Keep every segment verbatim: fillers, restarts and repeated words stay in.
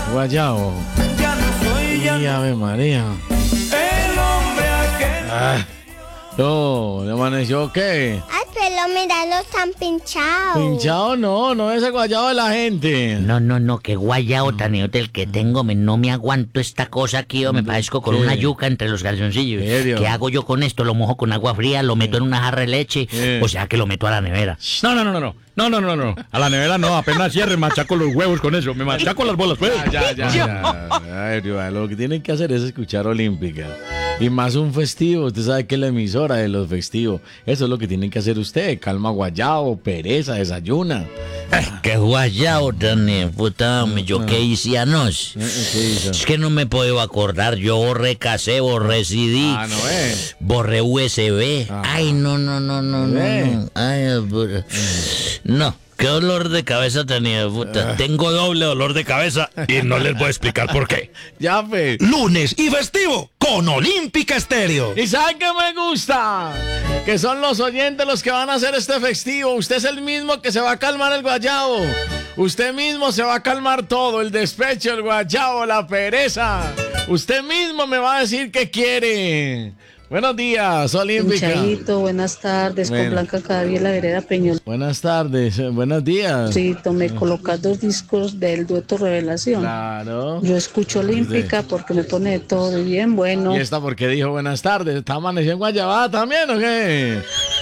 Guayabo. Ya no soy, ya Y no Ave María. el hombre aquel. Ah, no, ¿le amaneció qué? Ay, pero mira, no están pinchados. Pinchado no, no es el guayabo de la gente. No, no, no, que guayao tan idiota el que tengo, me, no me aguanto esta cosa aquí, yo me parezco con ¿Qué? una yuca entre los calzoncillos. ¿En serio? ¿Qué hago yo con esto? Lo mojo con agua fría, lo meto en una jarra de leche, ¿Qué? o sea que lo meto a la nevera. No, no, no, no, no. No, no, no, no. A la nevera no, apenas cierre, machaco los huevos con eso. Me machaco las bolas, pues. Ya, ya, ya. Ay, Dios, lo que tienen que hacer es escuchar Olímpica. Y más un festivo, usted sabe que es la emisora de los festivos. Eso es lo que tienen que hacer usted. Calma guayabo, pereza, desayuna. ¿Qué guayao tan eh, puta, hombre, yo qué hice anoche? ¿Qué hizo? Es que no me puedo acordar, yo borré cassette, borré C D, Ah, no es. borré U S B. Ah. Ay, no, no, no, no, no, ¿Ve? no. Ay, puta. No, qué dolor de cabeza tenía, puta. Tengo doble dolor de cabeza Y no les voy a explicar por qué. Ya, fe. Lunes y festivo con Olímpica Estéreo. ¿Y saben qué me gusta? Que son los oyentes los que van a hacer este festivo. Usted es el mismo que se va a calmar el guayabo. Usted mismo se va a calmar todo. El despecho, el guayabo, la pereza. Usted mismo me va a decir qué quiere. Buenos días, Olímpica. Chaito, buenas tardes, Bueno. con Blanca Cadavia, la vereda Peñol. Buenas tardes, eh, buenos días. Sí, me colocas dos discos del dueto Revelación. Claro. Yo escucho Olímpica porque me pone de todo bien bueno. ¿Y esta por qué dijo buenas tardes? ¿Está amaneciendo en Guayabá también o qué?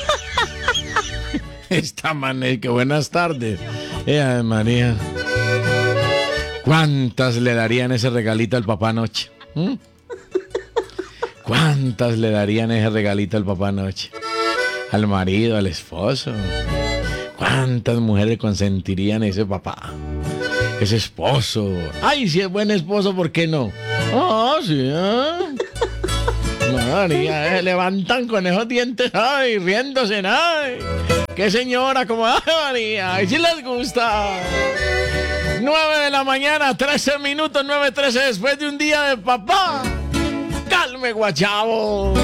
Está amaneciendo, que buenas tardes. Eh, Ave María. ¿Cuántas le darían ese regalito al papá anoche? ¿Mm? ¿Cuántas le darían ese regalito al papá anoche? Al marido, al esposo. ¿Cuántas mujeres consentirían ese papá? Ese esposo. Ay, si es buen esposo, ¿por qué no? Ah, sí, ¿eh? María, eh, levantan con esos dientes, ay, riéndose, ay. Qué señora, como, ay, María, ay, si les gusta. nueve de la mañana, trece minutos, nueve trece después de un día de papá. Calme, guachavo.